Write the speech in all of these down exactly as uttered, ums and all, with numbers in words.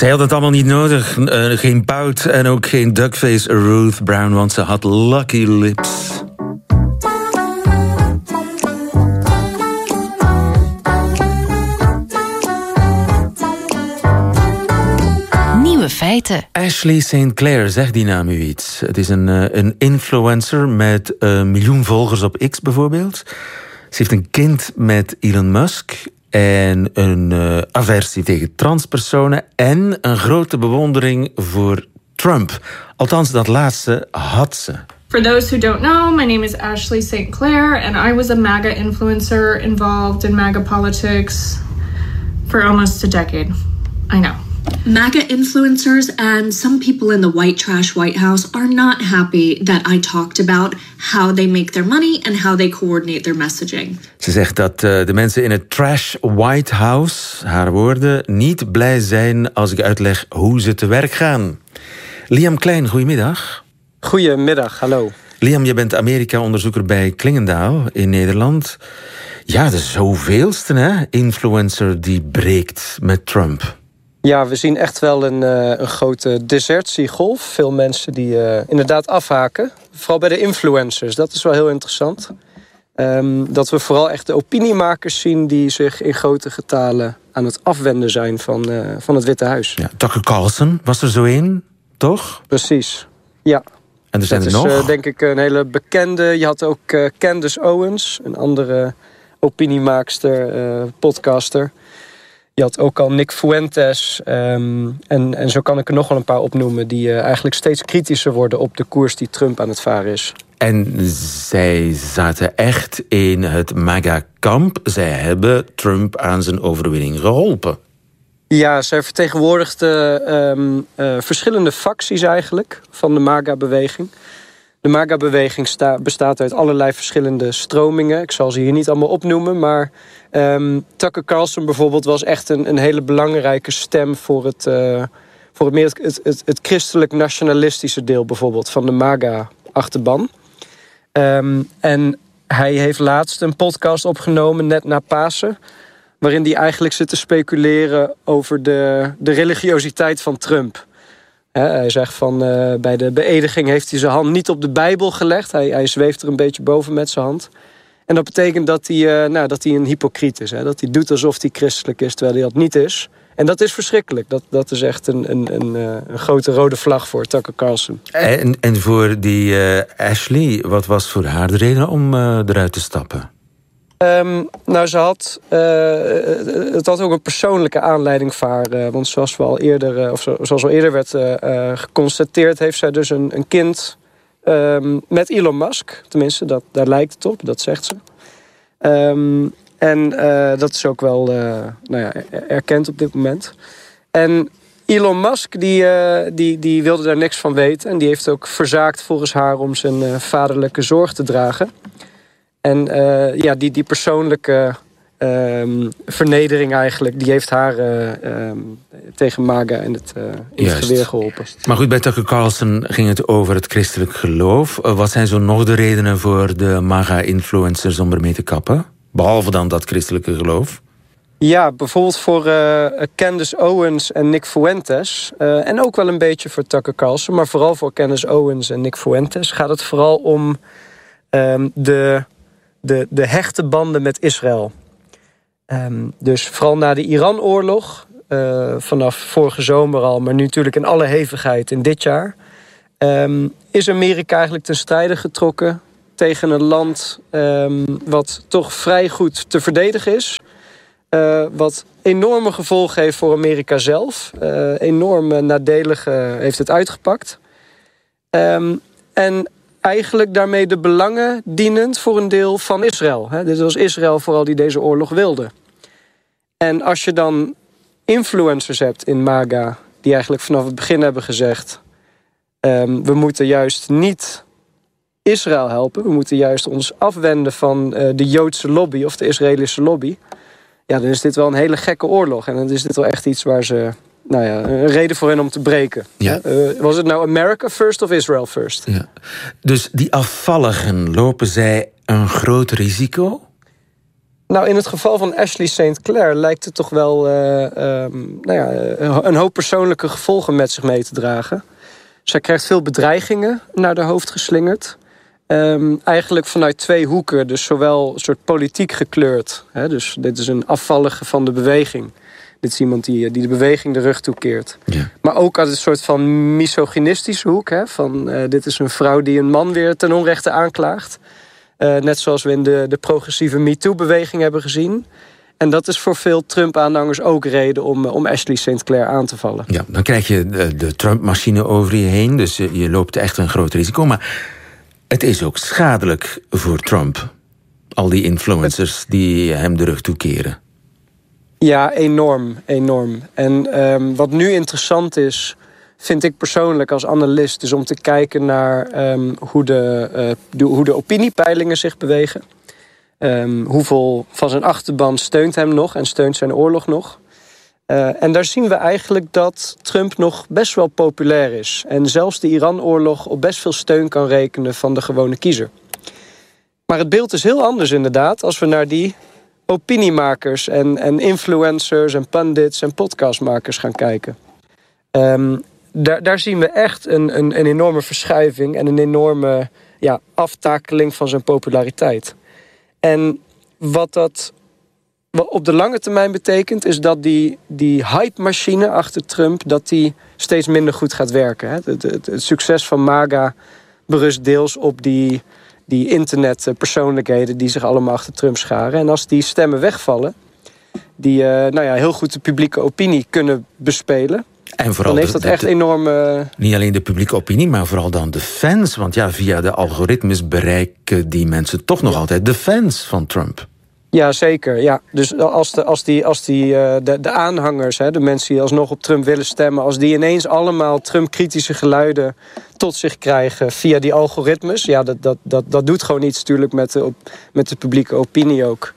Zij had het allemaal niet nodig. Uh, geen bout en ook geen duckface Ruth Brown, want ze had lucky lips. Nieuwe feiten. Ashley Saint Clair, zegt die naam u iets? Het is een, uh, een influencer met een miljoen volgers op X bijvoorbeeld. Ze heeft een kind met Elon Musk en een uh, aversie tegen transpersonen en een grote bewondering voor Trump. Althans, dat laatste had ze. For those who don't know, my name is Ashley Saint Clair and I was a MAGA influencer involved in MAGA politics for almost a decade. I know. MAGA influencers and some people in the white trash White House are not happy that I talked about how they make their money and how they coordinate their messaging. Ze zegt dat uh, de mensen in het trash White House, haar woorden, niet blij zijn als ik uitleg hoe ze te werk gaan. Liam Klein, goedemiddag. Goedemiddag, hallo. Liam, je bent Amerika-onderzoeker bij Klingendaal in Nederland. Ja, de zoveelste, hè? Influencer die breekt met Trump. Ja, we zien echt wel een, uh, een grote desertiegolf. Veel mensen die uh, inderdaad afhaken. Vooral bij de influencers, dat is wel heel interessant. Um, dat we vooral echt de opiniemakers zien die zich in grote getalen aan het afwenden zijn van, uh, van het Witte Huis. Ja, Tucker Carlson was er zo een, toch? Precies, ja. En er zijn dat er is nog? Uh, denk ik een hele bekende. Je had ook uh, Candace Owens, een andere opiniemaakster, uh, podcaster. Je had ook al Nick Fuentes. Um, en, en zo kan ik er nog wel een paar opnoemen die uh, eigenlijk steeds kritischer worden op de koers die Trump aan het varen is. En zij zaten echt in het MAGA-kamp. Zij hebben Trump aan zijn overwinning geholpen. Ja, zij vertegenwoordigde um, uh, verschillende facties eigenlijk van de MAGA-beweging. De MAGA-beweging sta- bestaat uit allerlei verschillende stromingen. Ik zal ze hier niet allemaal opnoemen, maar um, Tucker Carlson bijvoorbeeld was echt een, een hele belangrijke stem voor het, uh, voor het, meer het, het, het christelijk nationalistische deel bijvoorbeeld van de MAGA-achterban. Um, en hij heeft laatst een podcast opgenomen, net na Pasen, waarin hij eigenlijk zit te speculeren over de, de religiositeit van Trump. He, hij zegt van uh, bij de beëdiging heeft hij zijn hand niet op de Bijbel gelegd. Hij, hij zweeft er een beetje boven met zijn hand. En dat betekent dat hij, uh, nou, dat hij een hypocriet is. Hè? Dat hij doet alsof hij christelijk is, terwijl hij dat niet is. En dat is verschrikkelijk. Dat, dat is echt een, een, een, een grote rode vlag voor Tucker Carlson. En, en voor die uh, Ashley, wat was voor haar de reden om uh, eruit te stappen? Um, nou, ze had, uh, het had ook een persoonlijke aanleiding voor haar. Uh, want zoals we al eerder, uh, of zo, zoals al eerder werd uh, uh, geconstateerd, heeft zij dus een, een kind um, met Elon Musk. Tenminste, dat, daar lijkt het op, dat zegt ze. Um, en uh, dat is ook wel uh, nou ja, erkend op dit moment. En Elon Musk die, uh, die, die wilde daar niks van weten. En die heeft ook verzaakt volgens haar om zijn uh, vaderlijke zorg te dragen. En uh, ja, die, die persoonlijke um, vernedering eigenlijk, die heeft haar uh, um, tegen MAGA in het, uh, in het geweer geholpen. Maar goed, bij Tucker Carlson ging het over het christelijk geloof. Uh, wat zijn zo nog de redenen voor de MAGA-influencers om ermee te kappen? Behalve dan dat christelijke geloof. Ja, bijvoorbeeld voor uh, Candace Owens en Nick Fuentes. Uh, en ook wel een beetje voor Tucker Carlson. Maar vooral voor Candace Owens en Nick Fuentes gaat het vooral om um, de... De, de hechte banden met Israël. Um, dus vooral na de Iran-oorlog, uh, vanaf vorige zomer al, maar nu natuurlijk in alle hevigheid in dit jaar, um, is Amerika eigenlijk ten strijde getrokken tegen een land um, wat toch vrij goed te verdedigen is. Uh, wat enorme gevolgen heeft voor Amerika zelf. Uh, enorm nadelig uh, heeft het uitgepakt. Um, en eigenlijk daarmee de belangen dienend voor een deel van Israël. Dit was Israël vooral die deze oorlog wilde. En als je dan influencers hebt in MAGA die eigenlijk vanaf het begin hebben gezegd, Um, we moeten juist niet Israël helpen. We moeten juist ons afwenden van uh, de Joodse lobby of de Israëlische lobby. Ja, dan is dit wel een hele gekke oorlog. En dan is dit wel echt iets waar ze, nou ja, een reden voor hen om te breken. Ja. Uh, was het nou America first of Israel first? Ja. Dus die afvalligen, lopen zij een groot risico? Nou, in het geval van Ashley Saint Clair lijkt het toch wel uh, um, nou ja, een hoop persoonlijke gevolgen met zich mee te dragen. Zij krijgt veel bedreigingen naar haar hoofd geslingerd. Um, eigenlijk vanuit twee hoeken, dus zowel een soort politiek gekleurd. Hè, dus dit is een afvallige van de beweging. Dit is iemand die, die de beweging de rug toekeert. Ja. Maar ook uit een soort van misogynistische hoek. Hè, van, uh, dit is een vrouw die een man weer ten onrechte aanklaagt. Uh, net zoals we in de, de progressieve MeToo-beweging hebben gezien. En dat is voor veel Trump-aanhangers ook reden om, om Ashley Saint Clair aan te vallen. Ja, dan krijg je de, de Trump-machine over je heen. Dus je, je loopt echt een groot risico. Maar het is ook schadelijk voor Trump. Al die influencers die hem de rug toekeren. Ja, enorm, enorm. En um, wat nu interessant is, vind ik persoonlijk als analist, is om te kijken naar um, hoe, de, uh, de, hoe de opiniepeilingen zich bewegen. Um, hoeveel van zijn achterban steunt hem nog en steunt zijn oorlog nog. Uh, en daar zien we eigenlijk dat Trump nog best wel populair is. En zelfs de Iran-oorlog op best veel steun kan rekenen van de gewone kiezer. Maar het beeld is heel anders inderdaad als we naar die opiniemakers en, en influencers en pundits en podcastmakers gaan kijken. Um, daar, daar zien we echt een, een, een enorme verschuiving en een enorme ja, aftakeling van zijn populariteit. En wat dat op de lange termijn betekent, is dat die, die hype-machine achter Trump, dat die steeds minder goed gaat werken. Hè? Het, het, het succes van MAGA berust deels op die, die internetpersoonlijkheden die zich allemaal achter Trump scharen. En als die stemmen wegvallen, die uh, nou ja, heel goed de publieke opinie kunnen bespelen, en vooral dan heeft dat de, echt de, enorme... Niet alleen de publieke opinie, maar vooral dan de fans. Want ja, via de algoritmes bereiken die mensen toch nog ja. altijd de fans van Trump. Ja, zeker. Ja. Dus als, de, als, die, als die, uh, de, de aanhangers, hè, de mensen die alsnog op Trump willen stemmen, als die ineens allemaal Trump-kritische geluiden tot zich krijgen via die algoritmes, ja, dat, dat, dat, dat doet gewoon iets natuurlijk met de, op, met de publieke opinie ook.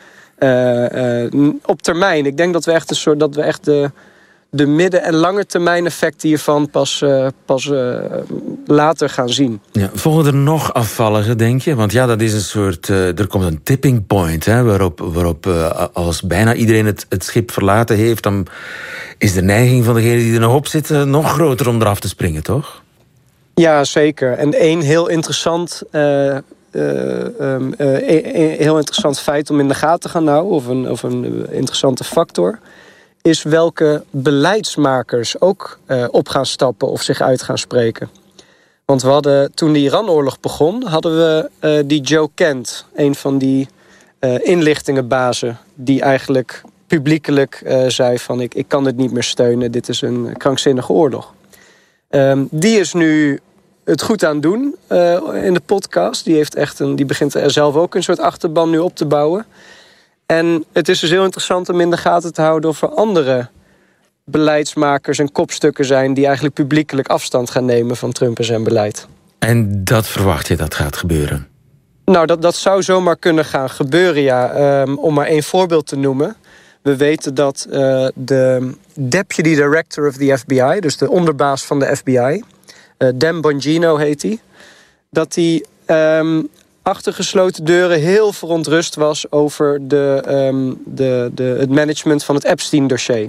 Uh, uh, op termijn. Ik denk dat we echt een soort, dat we echt de, de midden- en lange termijn effecten hiervan pas, uh, pas uh, later gaan zien. Ja, volgen er nog afvalligen, denk je? Want ja, dat is een soort, uh, er komt een tipping point, hè, waarop, waarop uh, als bijna iedereen het, het schip verlaten heeft, dan is de neiging van degene die er nog op zitten nog groter om eraf te springen, toch? Ja, zeker. En één heel interessant, uh, uh, um, uh, heel interessant feit om in de gaten te gaan houden, of een, of een interessante factor, is welke beleidsmakers ook uh, op gaan stappen of zich uit gaan spreken. Want we hadden, toen de Iran-oorlog begon, hadden we uh, die Joe Kent, een van die uh, inlichtingenbazen, die eigenlijk publiekelijk uh, zei van ik, ik kan dit niet meer steunen, dit is een krankzinnige oorlog. Um, die is nu het goed aan het doen uh, in de podcast. Die, heeft echt een, die begint er zelf ook een soort achterban nu op te bouwen. En het is dus heel interessant om in de gaten te houden of er andere beleidsmakers en kopstukken zijn die eigenlijk publiekelijk afstand gaan nemen van Trump en zijn beleid. En dat verwacht je dat gaat gebeuren? Nou, dat, dat zou zomaar kunnen gaan gebeuren, ja. Um, om maar één voorbeeld te noemen. We weten dat uh, de Deputy Director of the F B I, dus de onderbaas van de F B I, uh, Dan Bongino heet hij, dat hij um, achter gesloten deuren heel verontrust was over de, um, de, de, het management van het Epstein-dossier.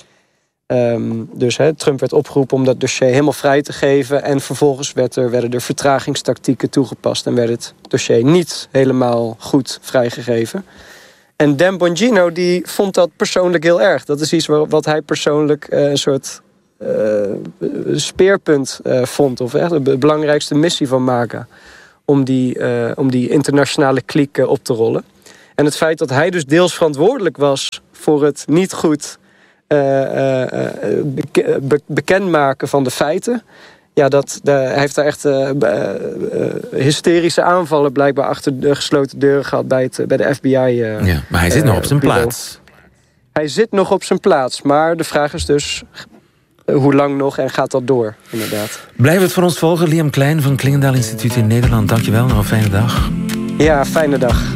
Um, dus he, Trump werd opgeroepen om dat dossier helemaal vrij te geven en vervolgens werd er, werden er vertragingstactieken toegepast en werd het dossier niet helemaal goed vrijgegeven. En Dan Bongino die vond dat persoonlijk heel erg. Dat is iets wat hij persoonlijk uh, een soort uh, speerpunt uh, vond, of echt de belangrijkste missie van MAGA, om die, uh, om die internationale kliek uh, op te rollen. En het feit dat hij dus deels verantwoordelijk was voor het niet goed uh, uh, uh, beke- be- bekendmaken van de feiten, ja, dat, de, hij heeft daar echt uh, uh, hysterische aanvallen blijkbaar achter de gesloten deuren gehad bij, het, bij de F B I. Uh, ja, maar hij zit uh, nog op zijn bureau. plaats. Hij zit nog op zijn plaats, maar de vraag is dus uh, hoe lang nog en gaat dat door, inderdaad. Blijf het voor ons volgen. Liam Klein van Klingendaal Instituut in Nederland. Dankjewel, nog een fijne dag. Ja, fijne dag.